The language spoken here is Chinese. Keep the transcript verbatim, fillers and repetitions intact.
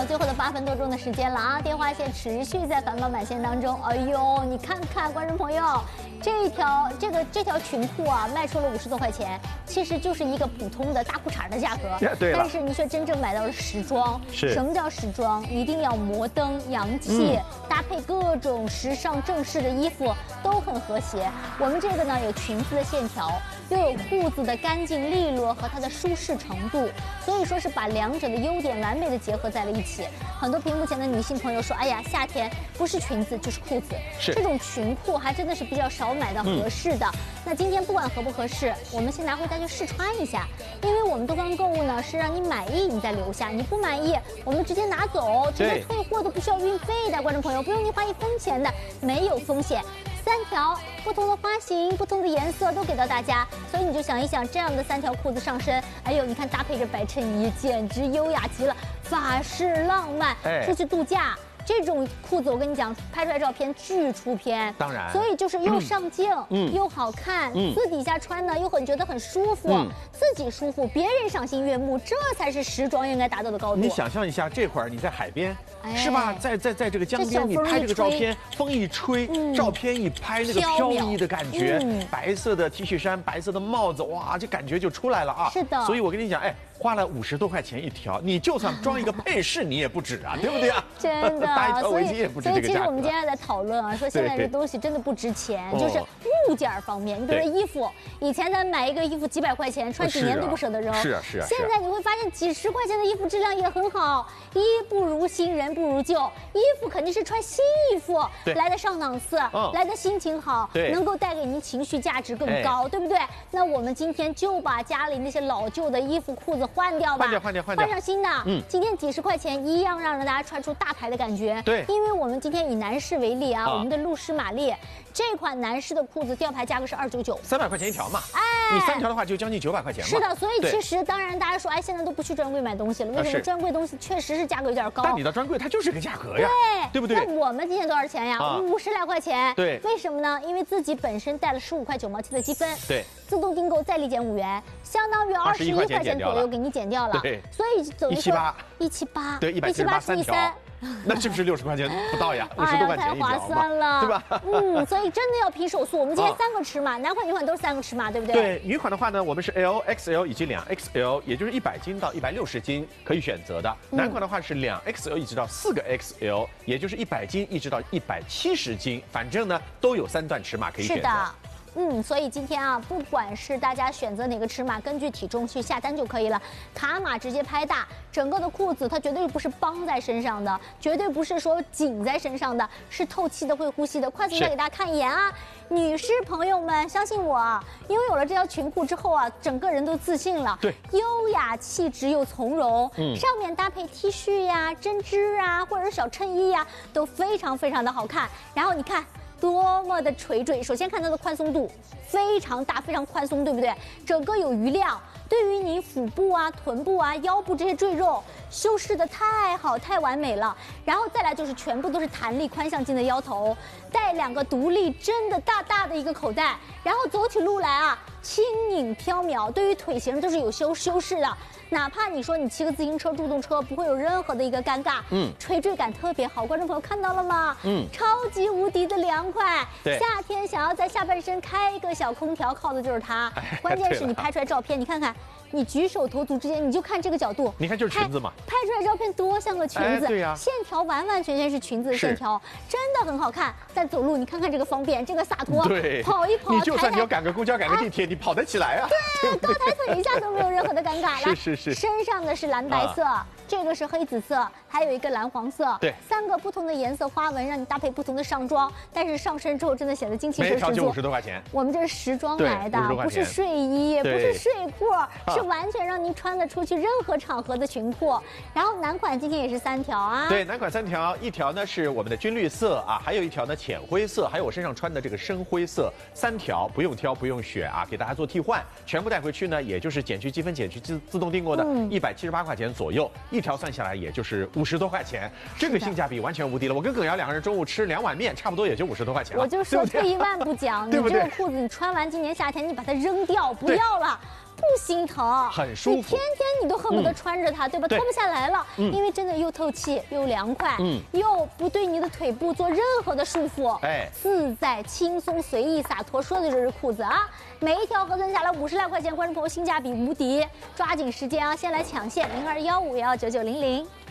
友，最后的八分多钟的时间了啊！电话线持续在繁忙满线当中。哎呦，你看看，观众朋友，这条这个这条裙裤啊，卖出了五十多块钱，其实就是一个普通的大裤衩的价格。 对了， 但是你却真正买到了时装。 是。 什么叫时装？一定要摩登洋气，嗯、搭配各种时尚正式的衣服，都很和谐。我们这个呢，有裙子的线条，又有裤子的干净利落和它的舒适程度，所以说是把两者的优点完美的结合在了一起。很多屏幕前的女性朋友说：“哎呀，夏天不是裙子就是裤子， 是这种裙裤还真的是比较少买到合适的。嗯”那今天不管合不合适，我们先拿回家去试穿一下，因为我们多方购物呢是让你满意你再留下，你不满意我们直接拿走，直接退货都不需要运费的，观众朋友不用你花一分钱的，没有风险。三条不同的花型、不同的颜色都给到大家，所以你就想一想，这样的三条裤子上身，哎呦，你看搭配着白衬衣，简直优雅极了，法式浪漫。哎，出去度假。这种裤子我跟你讲，拍出来照片巨出片， 当然， 所以就是又上镜，嗯，又好看，嗯，私底下穿呢又很觉得很舒服，嗯，自己舒服，别人赏心悦目，这才是时装应该达到的高度。 你想象一下，这会儿你在海边，哎、是吧？在在在这个江边，你拍这个照片，风一吹，嗯、照片一拍，那个飘逸的感觉，嗯、白色的 T 恤衫，白色的帽子，哇，这感觉就出来了啊！ 是的， 所以我跟你讲，哎。花了五十多块钱一条，你就算装一个配饰，你也不止啊，对不对啊？ 真的， 搭一条围巾也不止这个价格。 所以其实我们今天在讨论啊，说现在这东西真的不值钱，就是物件方面。你比如说衣服，以前咱买一个衣服几百块钱，穿几年都不舍得扔。 是啊是啊。 现在你会发现，几十块钱的衣服质量也很好，衣不如新，人不如旧。衣服肯定是穿新衣服来的上档次，来的心情好，能够带给您情绪价值更高，对不对？那我们今天就把家里那些老旧的衣服、裤子换掉吧。 换掉换掉换上新的，嗯，今天几十块钱一样让大家穿出大牌的感觉。 对， 因为我们今天以男士为例啊，啊我们的露诗玛丽这款男士的裤子吊牌价格是二九九， 三百块钱一条嘛。哎，你三条的话就将近九百块钱嘛。 是的，所以其实当然大家说，哎，现在都不去专柜买东西了，为什么？专柜东西确实是价格有点高。 但你到专柜它就是个价格呀， 对， 对不对？ 那我们今天多少钱呀？五十来块钱。 对， 为什么呢？因为自己本身带了十五块九毛七的积分， 对， 自动订购再立减五元，相当于二十一块钱左右给你减掉了。 对， 所以等于说。一七八，一七八， 对，一百七十八三条，那是不是六十块钱不到呀？五十多块钱一条嘛， 太划算了， 对吧？ 嗯，所以真的要拼手速。我们今天三个尺码，男款女款都是三个尺码，对不对？ 对，女款的话呢，我们是 L、X L 以及两 X L， 也就是一百斤到一百六十斤可以选择的。男款的话是两 X L 一直到四个 X L， 也就是一百斤一直到一百七十斤，反正呢都有三段尺码可以选择。 是的。嗯，所以今天啊，不管是大家选择哪个尺码，根据体重去下单就可以了。卡码直接拍大，整个的裤子它绝对不是绑在身上的，绝对不是说紧在身上的，是透气的、会呼吸的。快速再给大家看一眼啊，女士朋友们，相信我，因为有了这条裙裤之后啊，整个人都自信了， 对， 优雅气质又从容。嗯，上面搭配 T 恤呀、针织啊，或者是小衬衣呀，都非常非常的好看。然后你看。多么的垂坠！首先看它的宽松度非常大，非常宽松，对不对？整个有余量，对于你腹部啊、臀部啊、腰部这些赘肉修饰的太好、太完美了。然后再来就是全部都是弹力宽向襟的腰头，带两个独立真的大大的一个口袋，然后走起路来啊轻盈飘渺，对于腿型都是有修修饰的。哪怕你说你骑个自行车、助动车，不会有任何的一个尴尬，嗯，垂坠感特别好。观众朋友看到了吗？嗯，超级无敌的凉快。 对， 夏天想要在下半身开一个小空调，靠的就是它。哎、关键是你拍出来照片，你看看，你举手投足之间，你就看这个角度， 你看就是裙子嘛， 拍出来照片多像个裙子， 哎、对呀、啊， 线条完完全全是裙子的线条，真的很好看。在走路，你看看这个方便，这个洒脱， 对， 跑一跑， 你就算你要赶个公交、赶个地铁，哎、你跑得起来啊。 对，倒抬腿一下都没有任何的尴尬。 是是是， 身上的是蓝白色，啊、这个是黑紫色，还有一个蓝黄色， 对， 三个不同的颜色花纹，让你搭配不同的上装。但是上身之后真的显得精气神十足。 每条就五十多块钱。 我们这是时装来的，不是睡衣，不是睡裤，啊、是完全让您穿得出去任何场合的裙裤。然后男款今天也是三条啊。 对，男款三条，一条呢是我们的军绿色啊，还有一条呢浅灰色，还有我身上穿的这个深灰色，三条不用挑不用选啊，给大家做替换，全部带回去呢，也就是减去积分、减去自自动订购的一百七十八块钱左右，一条算下来也就是五十多块钱，这个性价比完全无敌了。我跟耿瑶两个人中午吃两碗面，差不多也就五十多块钱了。 我就说退一万步讲，你这个裤子你穿完今年夏天你把它扔掉，不要了。 不心疼， 很舒服， 你天天你都恨不得穿着它，嗯、对吧？脱不下来了，嗯、因为真的又透气又凉快，嗯，又不对你的腿部做任何的束缚，哎，自在轻松随意洒脱，说的就是裤子啊！每一条合算下来五十来块钱，观众朋友性价比无敌，抓紧时间啊，先来抢线零二幺五幺九九零零。